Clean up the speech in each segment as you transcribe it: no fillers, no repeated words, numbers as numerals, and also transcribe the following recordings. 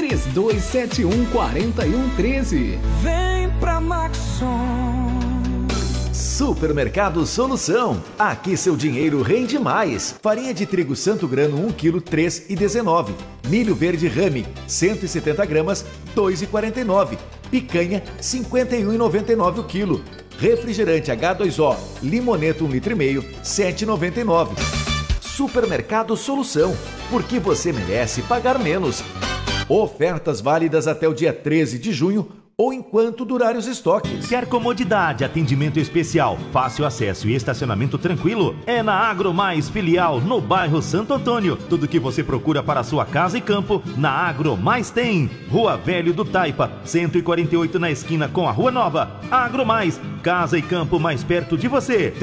3271-4113. Vem pra Maxon. Supermercado Solução. Aqui seu dinheiro rende mais. Farinha de trigo Santo Grano 1 kg 3,19. Milho verde Rame 170 gramas 2,49. Picanha 51,99 o quilo. Refrigerante H2O Limoneto 1,5 litro 7,99. Supermercado Solução. Porque você merece pagar menos. Ofertas válidas até o dia 13 de junho ou enquanto durar os estoques. Quer comodidade, atendimento especial, fácil acesso e estacionamento tranquilo? É na Agro Mais Filial, no bairro Santo Antônio. Tudo que você procura para sua casa e campo, na Agro Mais tem. Rua Velho do Taipa, 148 na esquina com a Rua Nova. Agro Mais, casa e campo mais perto de você.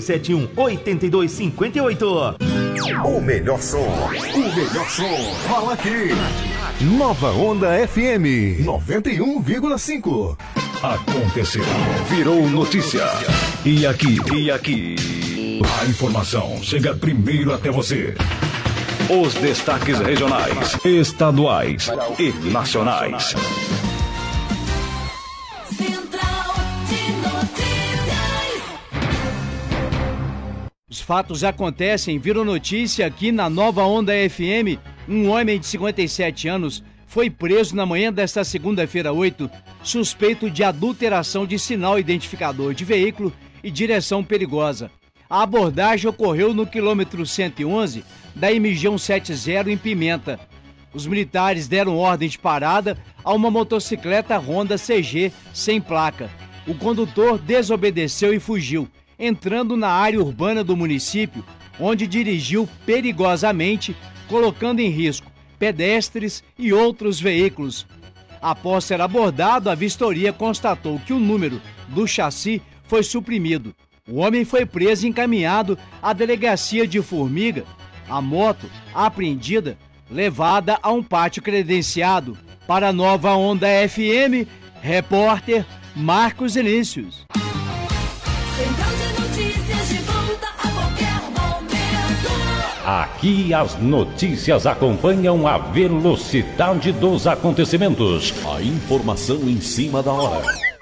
3271-8258. O melhor som. Fala aqui. Nova Onda FM 91,5. Aconteceu. Virou notícia. E aqui. A informação chega primeiro até você. Os destaques regionais, estaduais e nacionais. Central de Notícias. Os fatos acontecem, viram notícia aqui na Nova Onda FM. Um homem de 57 anos foi preso na manhã desta segunda-feira 8, suspeito de adulteração de sinal identificador de veículo e direção perigosa. A abordagem ocorreu no quilômetro 111 da MG 170 em Pimenta. Os militares deram ordem de parada a uma motocicleta Honda CG sem placa. O condutor desobedeceu e fugiu, entrando na área urbana do município, onde dirigiu perigosamente, colocando em risco pedestres e outros veículos. Após ser abordado, a vistoria constatou que o número do chassi foi suprimido. O homem foi preso e encaminhado à delegacia de Formiga. A moto, apreendida, levada a um pátio credenciado. Para a Nova Onda FM, repórter Marcos Inícios. Central de Notícias de volta a qualquer momento. Aqui as notícias acompanham a velocidade dos acontecimentos. A informação em cima da hora.